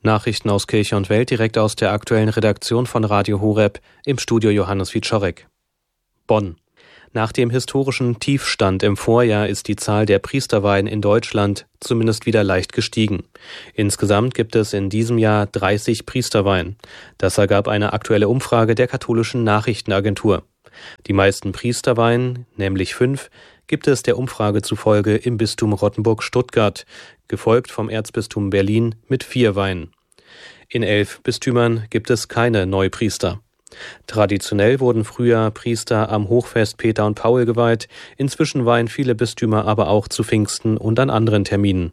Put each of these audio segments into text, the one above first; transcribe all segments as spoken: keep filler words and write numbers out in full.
Nachrichten aus Kirche und Welt direkt aus der aktuellen Redaktion von Radio Horeb, im Studio Johannes Wieczorek. Bonn. Nach dem historischen Tiefstand im Vorjahr ist die Zahl der Priesterweihen in Deutschland zumindest wieder leicht gestiegen. Insgesamt gibt es in diesem Jahr dreißig Priesterweihen. Das ergab eine aktuelle Umfrage der katholischen Nachrichtenagentur. Die meisten Priesterweihen, nämlich fünf, gibt es der Umfrage zufolge im Bistum Rottenburg-Stuttgart, gefolgt vom Erzbistum Berlin mit vier Weihen. In elf Bistümern gibt es keine Neupriester. Traditionell wurden früher Priester am Hochfest Peter und Paul geweiht, inzwischen weihen viele Bistümer aber auch zu Pfingsten und an anderen Terminen.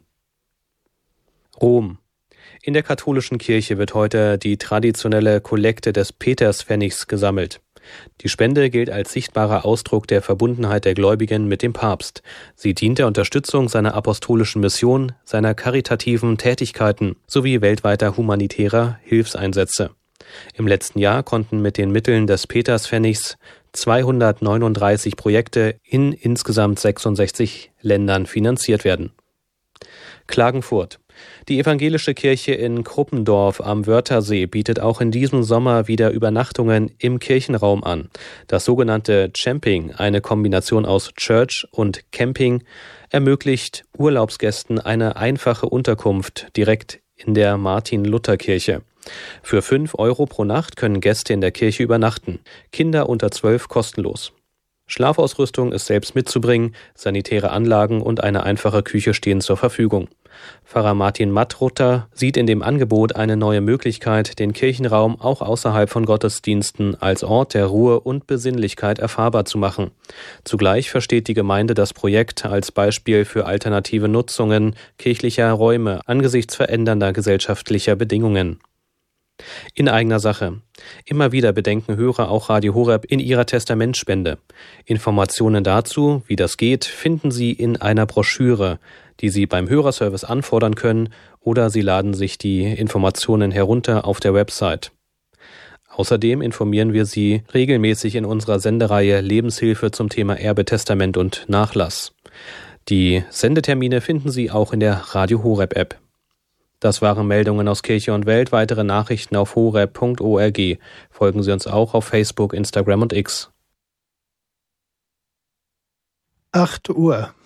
Rom. In der katholischen Kirche wird heute die traditionelle Kollekte des Peterspfennigs gesammelt. Die Spende gilt als sichtbarer Ausdruck der Verbundenheit der Gläubigen mit dem Papst. Sie dient der Unterstützung seiner apostolischen Mission, seiner karitativen Tätigkeiten sowie weltweiter humanitärer Hilfseinsätze. Im letzten Jahr konnten mit den Mitteln des Peterspfennigs zweihundertneununddreißig Projekte in insgesamt sechsundsechzig Ländern finanziert werden. Klagenfurt. Die evangelische Kirche in Kruppendorf am Wörthersee bietet auch in diesem Sommer wieder Übernachtungen im Kirchenraum an. Das sogenannte Champing, eine Kombination aus Church und Camping, ermöglicht Urlaubsgästen eine einfache Unterkunft direkt in der Martin-Luther-Kirche. Für fünf Euro pro Nacht können Gäste in der Kirche übernachten, Kinder unter zwölf kostenlos. Schlafausrüstung ist selbst mitzubringen, sanitäre Anlagen und eine einfache Küche stehen zur Verfügung. Pfarrer Martin Mattruther sieht in dem Angebot eine neue Möglichkeit, den Kirchenraum auch außerhalb von Gottesdiensten als Ort der Ruhe und Besinnlichkeit erfahrbar zu machen. Zugleich versteht die Gemeinde das Projekt als Beispiel für alternative Nutzungen kirchlicher Räume angesichts verändernder gesellschaftlicher Bedingungen. In eigener Sache. Immer wieder bedenken Hörer auch Radio Horeb in ihrer Testamentspende. Informationen dazu, wie das geht, finden Sie in einer Broschüre, die Sie beim Hörerservice anfordern können, oder Sie laden sich die Informationen herunter auf der Website. Außerdem informieren wir Sie regelmäßig in unserer Sendereihe Lebenshilfe zum Thema Erbe, Testament und Nachlass. Die Sendetermine finden Sie auch in der Radio Horeb App. Das waren Meldungen aus Kirche und Welt. Weitere Nachrichten auf horeb punkt org. Folgen Sie uns auch auf Facebook, Instagram und X. acht Uhr.